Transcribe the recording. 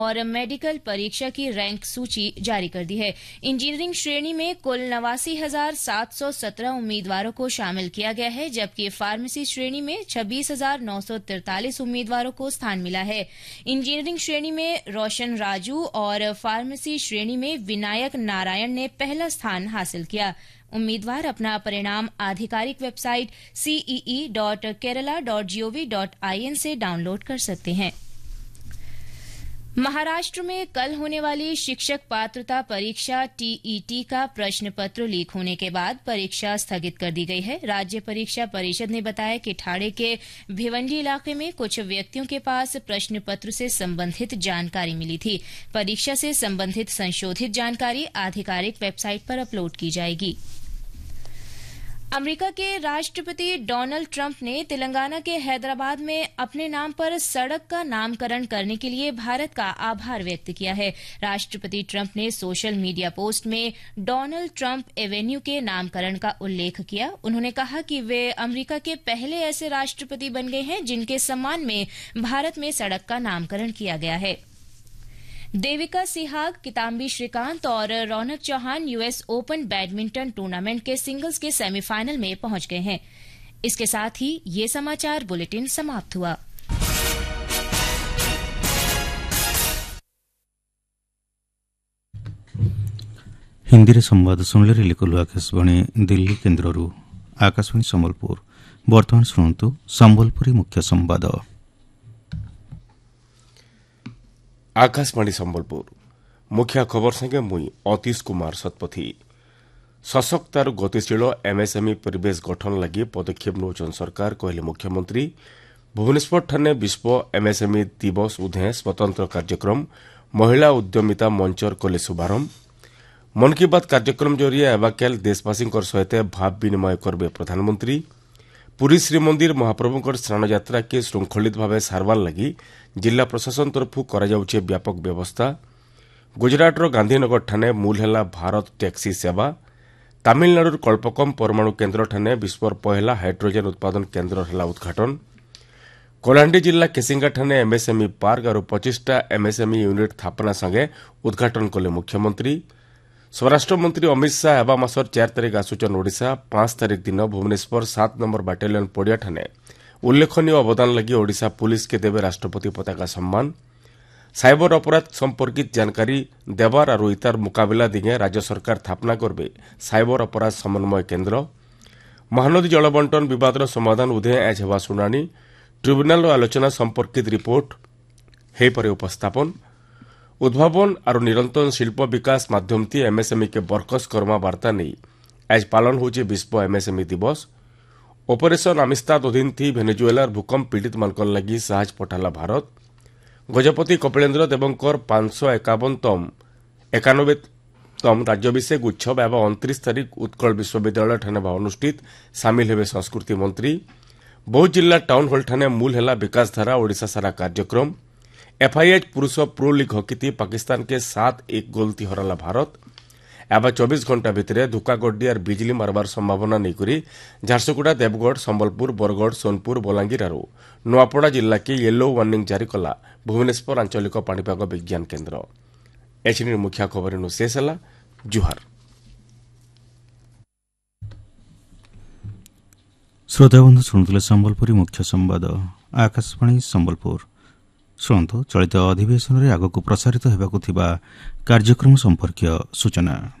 और मेडिकल परीक्षा की रैंक सूची जारी कर दी है। इंजीनियरिंग श्रेणी में कुल 89,717 उम्मीदवारों को शामिल किया गया है, जबकि फार्मेसी श्रेणी में 26,943 उम्मीदवारों को स्थान मिला है। इंजीनियरिंग श्रेणी में रोशन राजू और फार्मेसी श्रेणी में विनायक नारायण ने पहला स्थान हासिल किया। उम्मीदवार अपना परिणाम आधिकारिक वेबसाइट cee.kerala.gov.in से डाउनलोड कर सकते हैं। महाराष्ट्र में कल होने वाली शिक्षक पात्रता परीक्षा टीईटी का प्रश्न पत्र लीक होने के बाद परीक्षा स्थगित कर दी गई है। राज्य परीक्षा परिषद ने बताया कि ठाणे के भिवंडी इलाके में कुछ व्यक्तियों के पास प्रश्न पत्र से संबंधित जानकारी मिली थी। परीक्षा से संबंधित संशोधित जानकारी आधिकारिक वेबसाइट पर अपलोड की जाएगी। अमेरिका के राष्ट्रपति डोनाल्ड ट्रंप ने तेलंगाना के हैदराबाद में अपने नाम पर सड़क का नामकरण करने के लिए भारत का आभार व्यक्त किया है। राष्ट्रपति ट्रंप ने सोशल मीडिया पोस्ट में डोनाल्ड ट्रंप एवेन्यू के नामकरण का उल्लेख किया। उन्होंने कहा कि वे अमेरिका के पहले ऐसे राष्ट्रपति बन गए हैं जिनके सम्मान में भारत में सड़क का नामकरण किया गया है। देविका सिहाग, किदाम्बी श्रीकांत और रौनक Chauhan US open badminton tournament के सिंगल्स के सेमीफाइनल में पहुंच गए हैं। इसके साथ ही ये समाचार बुलेटिन समाप्त हुआ। हिंदी रे संवाद सुनले लिखलु आकाशवाणी दिल्ली केन्द्ररू। आकाशवाणी संबलपुर वर्तमान शुणु संबलपुरी मुख्य संवाद। आकाशवाणी संबलपुर मुख्य खबर संगे मुई अतीश कुमार शतपथी। सशक्त और गतिशील एमएसएमई परिवेश गठन लगी पदक्षेप नौचन सरकार कहले मुख्यमंत्री। भुवनेश्वर ठाणे विश्व एमएसएमई दिवस उदे स्वतंत्र कार्यक्रम महिला उद्यमिता मंचर कले शुभारंभ। मन की बात कार्यक्रम जरिए एवाकेल देशवासी सहित भाव विनिमय करबे प्रधानमंत्री। पुरी श्रीमंदिर महाप्रभुंकर स्नान यात्रा के श्रृंखलित भाव सारवार लगी जिला प्रशासन तरफु कराଯାଉଛି व्यापक व्यवस्था। गुजरातर गांधीनगर ठाणे मूल है भारत टैक्सी सेवा। तमिलनाडुर कल्पकम परमाणु केन्द्र ठाणे विश्वर पहला हाइड्रोजेन उत्पादन केन्द्र है उद्घाटन। कलाहांडी जिला केसिंगा ठाणे एमएसएमई पार्क और 25टा एमएसएमई यूनिट स्थापना संगे उद्घाटन कले मुख्यमंत्री। स्वराष्ट्र मंत्री अमित शाह एवं मासर 4 तारिख आसुचन ओडिशा। 5 तारिख दिन भुवनेश्वर 7 नंबर बाटालियन पड़िया ठाणे उल्लेखनीय अवदान लगी ओडिशा पुलिस के देवे राष्ट्रपति पताका सम्मान। साइबर अपराध संपर्कित जानकारी देवार और इतार मुकाबला दिगे राज्य सरकार स्थापना करबे साइबर अपराध समन्वय केन्द्र। महानदी जल बंटन विवादर समाधान उदे आज हेबा शुणाणी। ट्रिब्यूनाल आलोचना संपर्कित रिपोर्ट हेपरे उपस्थापन। उद्भावन और निरंतर शिल्प विकास माध्यम थी एमएसएमई के बरकस कर्मा वार्ता नहीं आज पालन होची विश्व एमएसएमई दिवस। ऑपरेशन आमिस्ताद अधीन थी वेनेजुएलार भूकंप पीड़ित मानकर लगी साहज पठाला भारत। गजपति कपिलेन्द्र देवंकर 591तम राज्याभिषेक उत्सव एवं 29 तारिख उत्कल विश्वविद्यालय ठाणे अनुष्ठित सामिल हेबे संस्कृति मंत्री। बौद्ध जिला टाउन हॉल ठाणे मूल है विकासधारा ओडिशा सारा कार्यक्रम। एफआईएच पुरुष प्रो लीग हॉकी थी पाकिस्तान के 7-1 गोल थी हराला भारत। एवं 24 घंटा भितर धुकागड्डी और बिजली मारबार संभावना नहीं झारसुगुड़ा देवगढ़ संबलपुर बरगढ़ सोनपुर बलांगीर और नुआपड़ा जिला के येलो वार्निंग जारी कला भुवनेश्वर आंचलिक पाणीपाग विज्ञान केन्द्र। एचडी मुख्य खबर शेष है। जुहार श्रोताबंधु शुणुले संबलपुरी मुख्य संवाद आकाशवाणी संबलपुर। शुणु चलित अधिवेशन में आगक प्रसारित होगा कार्यक्रम संपर्कीय सूचना।